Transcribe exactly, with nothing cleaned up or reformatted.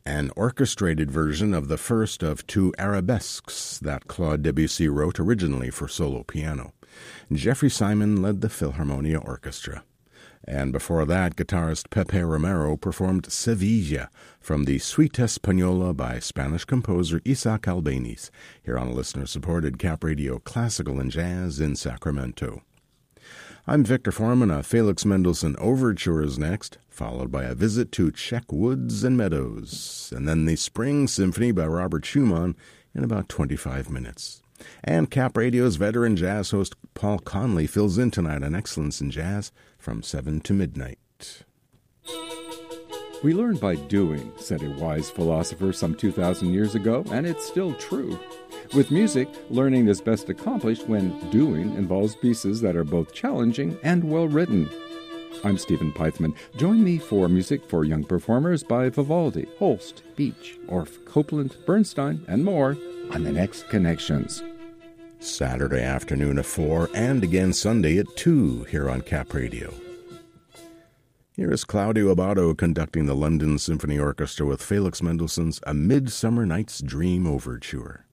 an orchestrated version of the first of two arabesques that Claude Debussy wrote originally for solo piano. Jeffrey Simon led the Philharmonia Orchestra. And before that, guitarist Pepe Romero performed Sevilla from the Suite Española by Spanish composer Isaac Albéniz, here on a listener-supported Cap Radio Classical and Jazz in Sacramento. I'm Victor Foreman. A Felix Mendelssohn Overture is next, followed by a visit to Czech woods and meadows, and then the Spring Symphony by Robert Schumann in about twenty-five minutes. And Cap Radio's veteran jazz host Paul Conley fills in tonight on Excellence in Jazz from seven to midnight. We learn by doing, said a wise philosopher some two thousand years ago, and it's still true. With music, learning is best accomplished when doing involves pieces that are both challenging and well-written. I'm Stephen Peithman. Join me for Music for Young Performers by Vivaldi, Holst, Beach, Orff, Copland, Bernstein, and more on the next Connections. Saturday afternoon at four and again Sunday at two here on Cap Radio. Here is Claudio Abbado conducting the London Symphony Orchestra with Felix Mendelssohn's A Midsummer Night's Dream Overture.